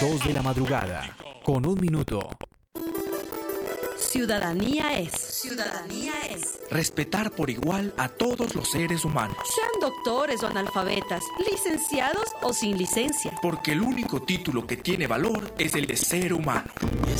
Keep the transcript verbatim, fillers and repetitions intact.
dos de la madrugada, con un minuto. Ciudadanía es. Ciudadanía es. Respetar por igual a todos los seres humanos. Sean doctores o analfabetas, licenciados o sin licencia. Porque el único título que tiene valor es el de ser humano. Es